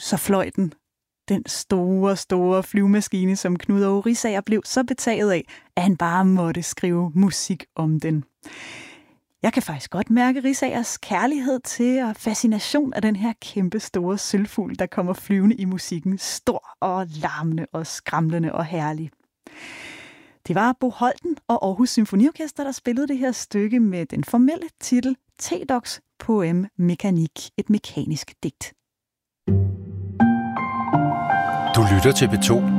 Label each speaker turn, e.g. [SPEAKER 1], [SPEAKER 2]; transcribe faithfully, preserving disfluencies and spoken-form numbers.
[SPEAKER 1] så fløj den. Den store, store flyvemaskine, som Knud Aage Riisager blev så betaget af, at han bare måtte skrive musik om den. Jeg kan faktisk godt mærke Riisagers kærlighed til og fascination af den her kæmpe store sølvfugl, der kommer flyvende i musikken. Stor og larmende og skramlende og herlig. Det var Bo Holten og Aarhus Symfoniorkester, der spillede det her stykke med den formelle titel T-Dogs Poème Mécanique, et mekanisk digt.
[SPEAKER 2] Du lytter til P to.